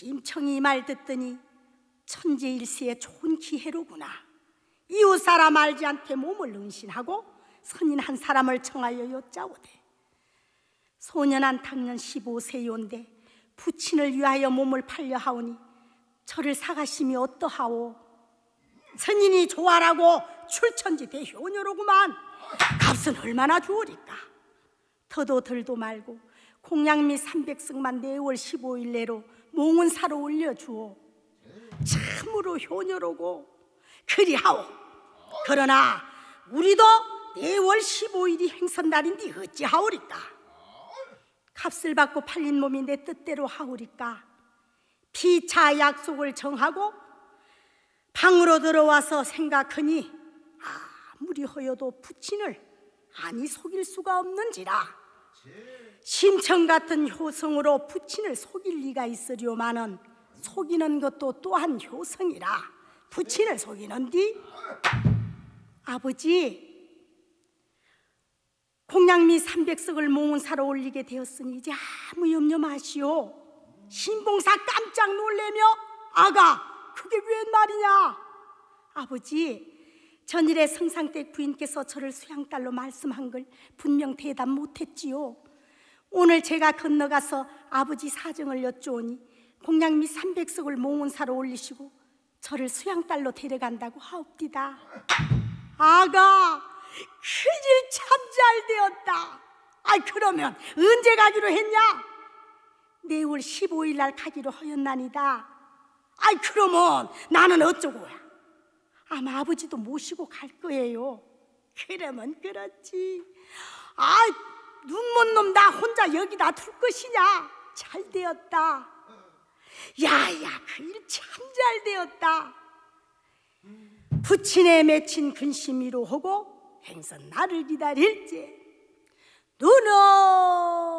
심청이 말 듣더니 천재일세의 좋은 기회로구나. 이웃 사람 알지 않게 몸을 은신하고 선인 한 사람을 청하여 여짜오되, 소년한 당년 15세요인데 부친을 위하여 몸을 팔려 하오니 저를 사가심이 어떠하오? 선인이 좋아라고 출천지 대효녀로구만. 값은 얼마나 주오리까? 더도 덜도 말고 공양미 300승만 내월 15일 내로 몽은사로 올려주오. 참으로 효녀로고 그리하오. 그러나 우리도 내월 15일이 행선날인데 어찌하오리까? 값을 받고 팔린 몸이 내 뜻대로 하오리까? 피차 약속을 정하고 방으로 들어와서 생각하니 아무리 허여도 부친을 아니 속일 수가 없는지라. 심청 같은 효성으로 부친을 속일 리가 있으려마는 속이는 것도 또한 효성이라. 부친을 속이는디? 아버지, 공양미 300석을 몽은사로 올리게 되었으니 이제 아무 염려 마시오. 신봉사 깜짝 놀래며 아가, 그게 웬 말이냐? 아버지, 전일에 성상댁 부인께서 저를 수양딸로 말씀한 걸 분명 대답 못했지요. 오늘 제가 건너가서 아버지 사정을 여쭈오니 공양미 300석을 몽은사로 올리시고 저를 수양딸로 데려간다고 하옵디다. 아가, 큰일 참 잘 되었다. 그러면 언제 가기로 했냐? 내월 15일 날 가기로 하였나니다. 그러면 나는 어쩌고야? 아마 아버지도 모시고 갈 거예요. 그러면 그렇지. 눈먼 놈 나 혼자 여기다 둘 것이냐? 잘 되었다. 야야, 그 일 참 잘 되었다. 부친에 맺힌 근심이로 하고 행선 나를 기다릴지. 누나